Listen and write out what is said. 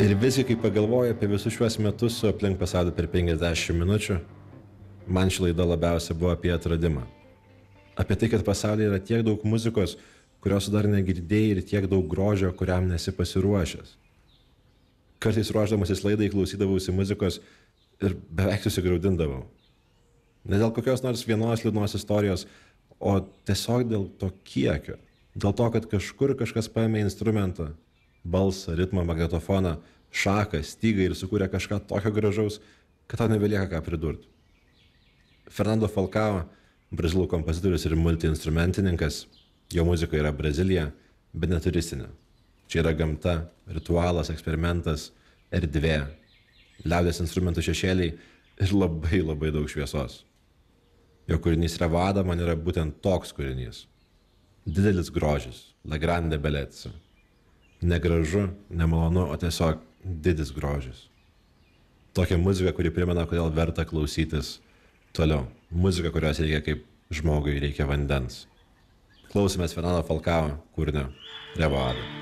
Ir visgi, kai pagalvoju apie visus šiuos metus su Aplink pasaulį per 50 minučių, man ši laida labiausia buvo apie atradimą. Apie tai, kad pasaulyje yra tiek daug muzikos, kurios dar negirdėjai, ir tiek daug grožio, kuriam nesi pasiruošęs. Kartais ruošdamasis laidai klausydavausi muzikos ir beveik susigraudindavau. Ne dėl kokios nors vienos liūdnos istorijos, o tiesiog dėl to kiekio. Dėl to, kad kažkur kažkas paėmė instrumentą, balsą, ritmą, magnetofoną, šaką, stygą ir sukūrė kažką tokio gražaus, kad tau nebelieka ką pridurti. Fernando Falcao, brazilų kompozitorius ir multiinstrumentininkas, jo muzika yra Brazilija, bet neturistinė. Čia yra gamta, ritualas, eksperimentas, erdvė, liaudies instrumentų šešėliai ir labai daug šviesos. Jo kūrinys Revada man yra būtent toks kūrinys. Didelis grožis, la grande bellezza. Negražu, nemalonu, o tiesiog didis grožis. Tokia muzika, kuri primena, kodėl verta klausytis toliau. Muzika, kurios reikia kaip žmogui reikia vandens. Klausomės Fernando Falcao kūrinio Revada.